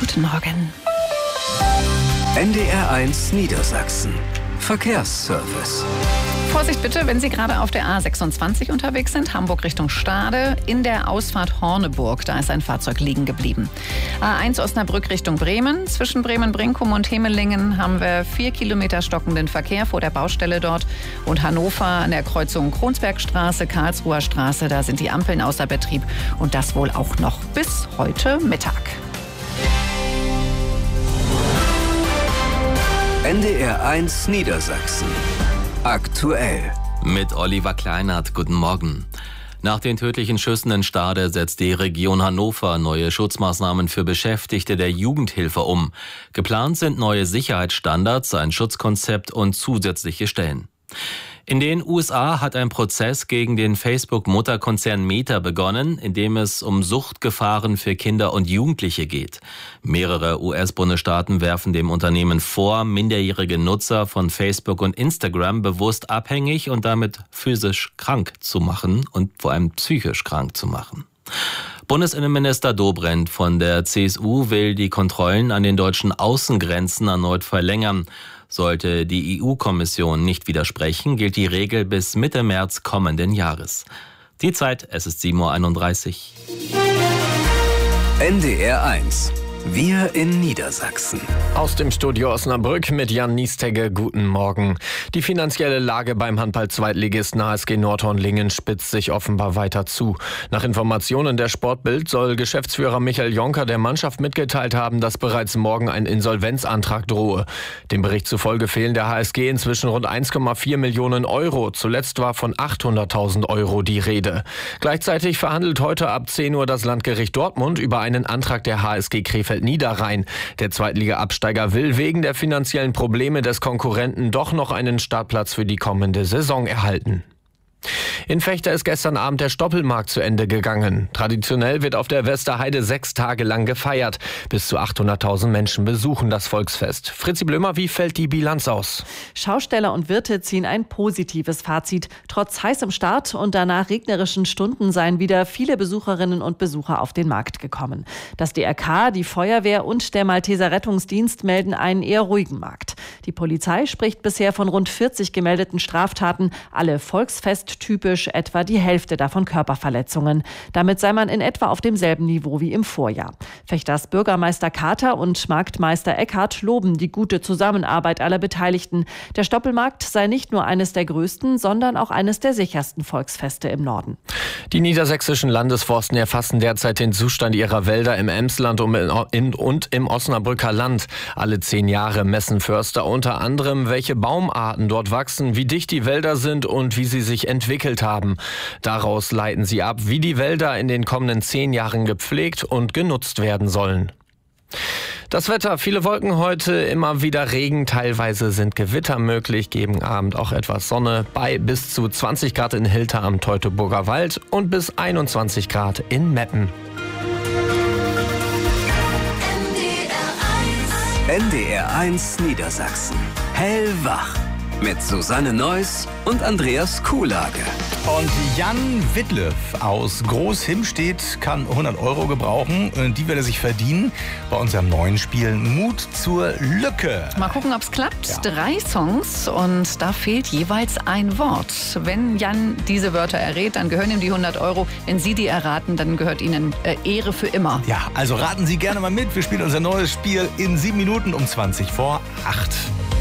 Guten Morgen. NDR1 Niedersachsen. Verkehrsservice. Vorsicht bitte, wenn Sie gerade auf der A26 unterwegs sind, Hamburg Richtung Stade, in der Ausfahrt Horneburg, da ist ein Fahrzeug liegen geblieben. A1 Osnabrück Richtung Bremen, zwischen Bremen-Brinkum und Himmelingen haben wir 4 Kilometer stockenden Verkehr vor der Baustelle dort. Und Hannover an der Kreuzung Kronsbergstraße, Karlsruher Straße, da sind die Ampeln außer Betrieb und das wohl auch noch bis heute Mittag. NDR1 Niedersachsen. Aktuell. Mit Oliver Kleinert. Guten Morgen. Nach den tödlichen Schüssen in Stade setzt die Region Hannover neue Schutzmaßnahmen für Beschäftigte der Jugendhilfe um. Geplant sind neue Sicherheitsstandards, ein Schutzkonzept und zusätzliche Stellen. In den USA hat ein Prozess gegen den Facebook-Mutterkonzern Meta begonnen, in dem es um Suchtgefahren für Kinder und Jugendliche geht. Mehrere US-Bundesstaaten werfen dem Unternehmen vor, minderjährige Nutzer von Facebook und Instagram bewusst abhängig und damit physisch krank zu machen und vor allem psychisch krank zu machen. Bundesinnenminister Dobrindt von der CSU will die Kontrollen an den deutschen Außengrenzen erneut verlängern. Sollte die EU-Kommission nicht widersprechen, gilt die Regel bis Mitte März kommenden Jahres. Die Zeit, es ist 7:31 Uhr. NDR1. Wir in Niedersachsen. Aus dem Studio Osnabrück mit Jan Niestegge. Guten Morgen. Die finanzielle Lage beim Handball-Zweitligisten HSG Nordhorn-Lingen spitzt sich offenbar weiter zu. Nach Informationen der Sportbild soll Geschäftsführer Michael Jonker der Mannschaft mitgeteilt haben, dass bereits morgen ein Insolvenzantrag drohe. Dem Bericht zufolge fehlen der HSG inzwischen rund 1,4 Millionen Euro. Zuletzt war von 800.000 Euro die Rede. Gleichzeitig verhandelt heute ab 10 Uhr das Landgericht Dortmund über einen Antrag der HSG Krefeld Niederrhein. Der Zweitliga-Absteiger will wegen der finanziellen Probleme des Konkurrenten doch noch einen Startplatz für die kommende Saison erhalten. In Vechta ist gestern Abend der Stoppelmarkt zu Ende gegangen. Traditionell wird auf der Westerheide 6 Tage lang gefeiert. Bis zu 800.000 Menschen besuchen das Volksfest. Fritzi Blömer, wie fällt die Bilanz aus? Schausteller und Wirte ziehen ein positives Fazit. Trotz heißem Start und danach regnerischen Stunden seien wieder viele Besucherinnen und Besucher auf den Markt gekommen. Das DRK, die Feuerwehr und der Malteser Rettungsdienst melden einen eher ruhigen Markt. Die Polizei spricht bisher von rund 40 gemeldeten Straftaten, alle volksfesttypisch, etwa die Hälfte davon Körperverletzungen. Damit sei man in etwa auf demselben Niveau wie im Vorjahr. Fechters Bürgermeister Kater und Marktmeister Eckhardt loben die gute Zusammenarbeit aller Beteiligten. Der Stoppelmarkt sei nicht nur eines der größten, sondern auch eines der sichersten Volksfeste im Norden. Die niedersächsischen Landesforsten erfassen derzeit den Zustand ihrer Wälder im Emsland und im Osnabrücker Land. Alle 10 Jahre messen Förster unter anderem, welche Baumarten dort wachsen, wie dicht die Wälder sind und wie sie sich entwickelt haben. Daraus leiten sie ab, wie die Wälder in den kommenden 10 Jahren gepflegt und genutzt werden sollen. Das Wetter, viele Wolken heute, immer wieder Regen, teilweise sind Gewitter möglich, gegen Abend auch etwas Sonne bei bis zu 20 Grad in Hilter am Teutoburger Wald und bis 21 Grad in Meppen. NDR1 Niedersachsen. Hellwach. Mit Susanne Neuss und Andreas Kuhlage. Und Jan Wittleff aus Groß-Himstedt kann 100 Euro gebrauchen. Die wird er sich verdienen bei unserem neuen Spiel Mut zur Lücke. Mal gucken, ob es klappt. Ja. 3 Songs und da fehlt jeweils ein Wort. Wenn Jan diese Wörter errät, dann gehören ihm die 100 Euro. Wenn Sie die erraten, dann gehört Ihnen Ehre für immer. Ja, also raten Sie gerne mal mit. Wir spielen unser neues Spiel in 7 Minuten um 7:20.